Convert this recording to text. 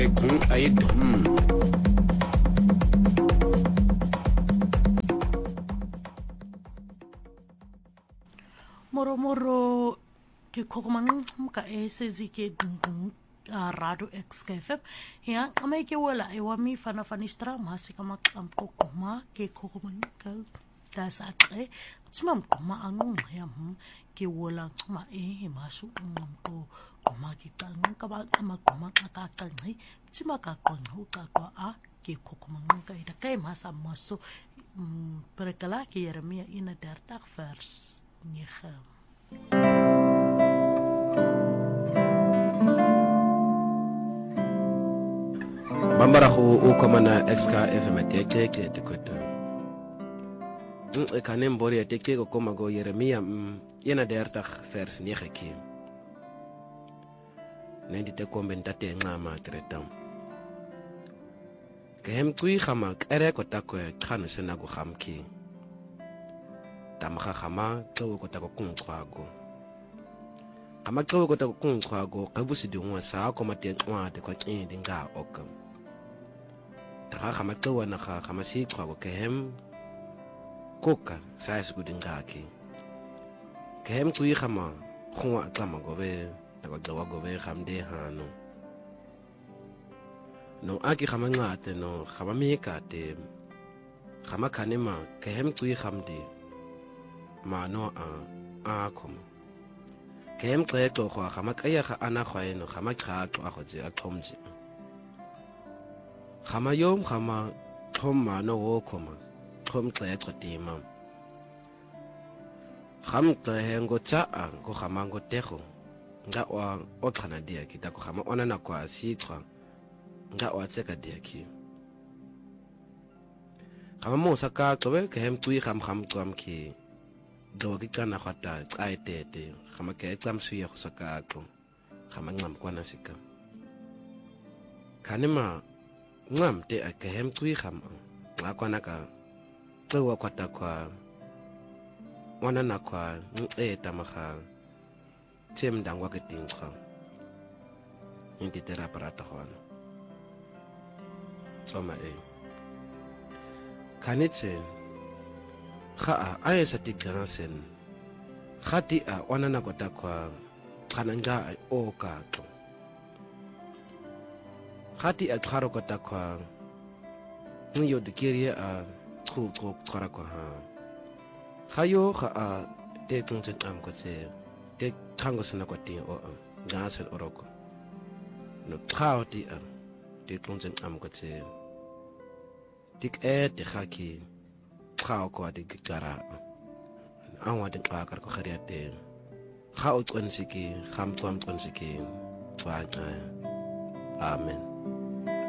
Moro ke kokomang ka sezi ke dung rado X KFM ya kama ke wala e wa mi fana fanistra masi kama kokoma ke kokomang ka dasatre tsimam koma angung ya ke wala ma masu ko koma ki tang ka ba kama koma ka tang tsima ka kon hu ka a ke kokomang ka ida kai masa maso perkala ke Yeremia ina 30 vers 9. Bambarahu ukomana exka FM tekeke dekoto. Kanem bori tekeke ko koma go Yeremia ina 30 vers 9 ki. Nendi te kombentate ngama tretam. Kehem kui khama kere ko tako khano sena go khamki. Tamaka khama tlo ko tako kunqwago. Ama tlo ko tako kunqwago kabusi dingwa sa ko mate nqwa de ko tsindi nga okam. Taka khama tlo na khama si qwago kehem koka sa isgu dingaki. Kehem kui khama khwa tlama go be na go be khamde hano. No aki khama ngate no khama mi kate khama khanema kehem kui khamdi mano a khom kehem xexo khwa khama kaya kha ana khwaeno khama xaxo a khotse a thomji khama yom khama thomma no wo khoma thom xexo tima kham xehengo cha go khama ngo texo nga wa othana dia kita ko khama ona na kwa sitwa nga wa tseka dia ki khama mo saka tsobe kehem tui kham twam ki do ki kana khata tsaitete khama ke tsam suya go saka ko khama ngam kwana sika kanema ngam te a kehem tui kham nga kwana ka tsewa kwata kwa wana na kwa tamakha tem dangwa ke tingkha inti tera parata khwana tsoma kanetse kha a esa tigansen khati a wana na kota kwa khananga o ka to khati a kharo kota kwa nyo de kiria a khu khara kwa ha khayo kha a te tungchen am ko se te khango sana kwa ti o gasel oroko no khauti a te tungchen am ko se tik te khaki khao ko de gitara anwa de qakar ko khariate khao tsonsiki kham tsam tsonsiki twa amen.